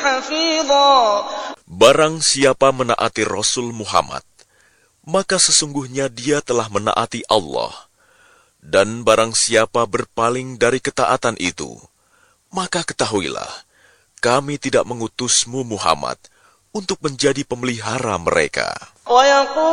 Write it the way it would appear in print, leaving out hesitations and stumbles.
حفيظا. Barang siapa menaati Rasul Muhammad, maka sesungguhnya dia telah menaati Allah. Dan barang siapa berpaling dari ketaatan itu, maka ketahuilah, kami tidak mengutusmu Muhammad untuk menjadi pemelihara mereka.